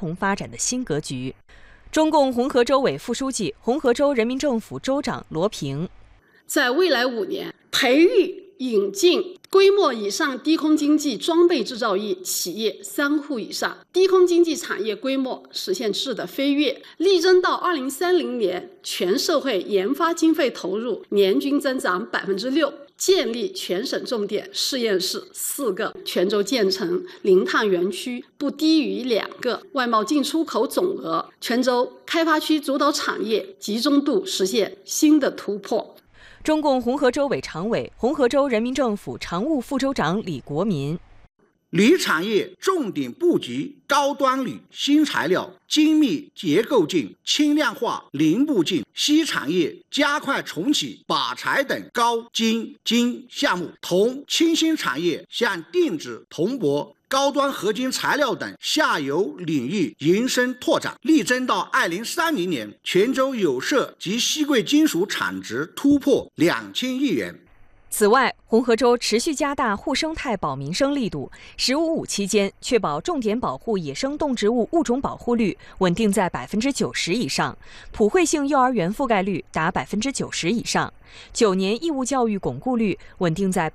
同发展的新格局。中共红河州委副书记、红河州人民政府州长罗平， 在未来5年，培育引进规模以上低空经济装备制造业企业3户以上，低空经济产业规模实现质的飞跃，力争到2030年全社会研发经费投入年均增长6%。建立全省重点实验室4个，泉州建成零碳园区不低于2个，外贸进出口总额，泉州开发区主导产业集中度实现新的突破。 中共红河州委常委、红河州人民政府常务副州长李国民， 铝产业重点布局高端铝、新材料、精密结构件、轻量化零部件；锡产业加快重启靶材等高精精项目；铜轻新产业向定制、铜箔、高端合金材料等下游领域延伸拓展，力争到2030年，泉州有色及稀贵金属产值突破2000亿元。 此外，红河州持续加大护生态保民生力度，“15+5”期间，确保重点保护野生动植物物种保护率稳定在90%以上，普惠性幼儿园覆盖率达90%以上，9年义务教育巩固率稳定在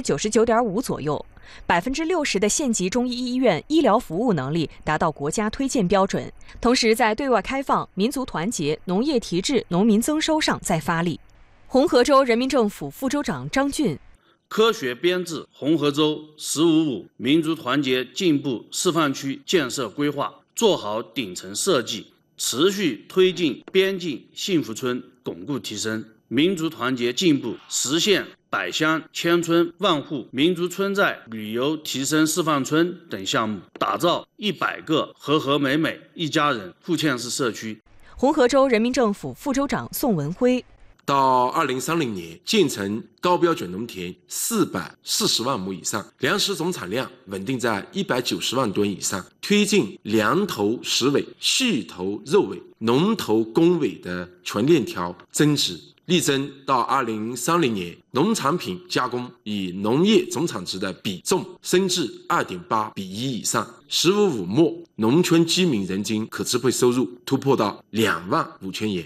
99.5%左右，60%的县级中医医院医疗服务能力达到国家推荐标准。同时，在对外开放、民族团结、农业提质、农民增收上再发力。红河州人民政府副州长张俊， 科学编制红河州“15+5”民族团结进步示范区建设规划，做好顶层设计，持续推进边境幸福村巩固提升，民族团结进步实现100乡千村万户民族村寨旅游提升示范村等项目，打造100个和和美美一家人互嵌式社区。 红河州人民政府副州长宋文辉， 到2030年，建成高标准农田440万亩以上，粮食总产量稳定在190万吨以上，推进粮头实尾、畜头肉尾、农头工尾的全链条增值，力争到2030年，农产品加工以农业总产值的比重升至2.8:1以上，“15+5”末，农村居民人均可支配收入突破到25000元。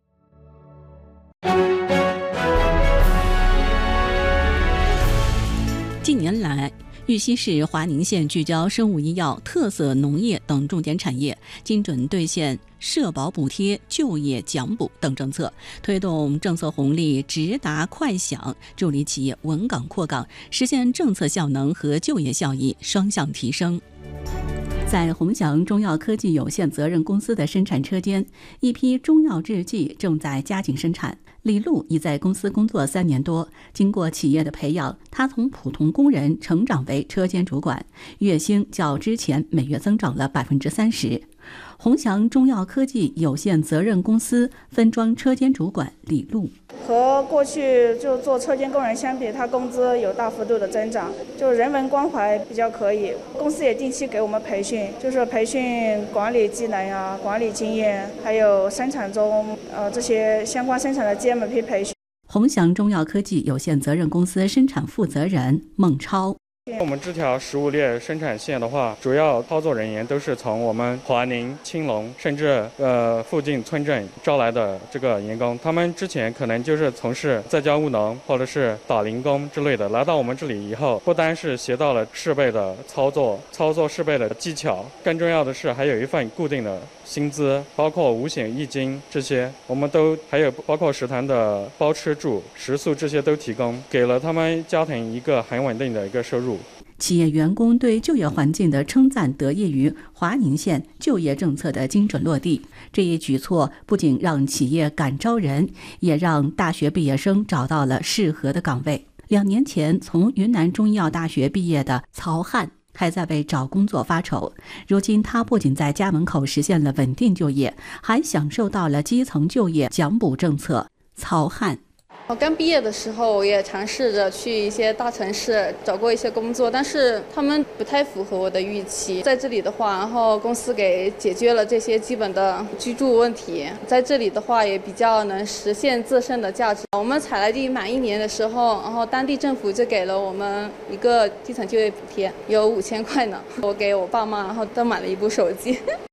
近年来，玉溪市华宁县聚焦生物医药、特色农业等重点产业，精准兑现社保补贴、就业奖补等政策，推动政策红利直达快享，助力企业稳岗扩岗，实现政策效能和就业效益双向提升。在鸿翔中药科技有限责任公司的生产车间，一批中药制剂正在加紧生产。李璐已在公司工作3年多，经过企业的培养，他从普通工人成长为车间主管，月薪较之前每月增长了30%。鸿翔中药科技有限责任公司分装车间主管李璐， 和过去就做车间工人相比，他工资有大幅度的增长，就人文关怀比较可以。公司也定期给我们培训，就是培训管理技能啊、管理经验，还有生产中这些相关生产的 GMP 培训。 鸿翔中药科技有限责任公司生产负责人孟超。 我们这条食物链生产线的话，主要操作人员都是从我们华宁、青龙甚至附近村镇招来的这个员工，他们之前可能就是从事在家务农或者是打零工之类的，来到我们这里以后，不单是学到了设备的操作设备的技巧，更重要的是还有一份固定的薪资，包括五险一金这些，我们都还有包括食堂的包吃住、食宿这些都提供，给了他们家庭一个很稳定的一个收入。 企业员工对就业环境的称赞得益于华宁县就业政策的精准落地。这一举措不仅让企业敢招人，也让大学毕业生找到了适合的岗位。2年前从云南中医药大学毕业的曹汉还在为找工作发愁，如今他不仅在家门口实现了稳定就业，还享受到了基层就业奖补政策。曹汉， 我刚毕业的时候，我也尝试着去一些大城市找过一些工作，但是他们不太符合我的预期。在这里的话，然后公司给解决了这些基本的居住问题，在这里的话也比较能实现自身的价值。我们采来地满1年的时候，然后当地政府就给了我们一个基层就业补贴，有5000块呢。我给我爸妈，然后都买了一部手机。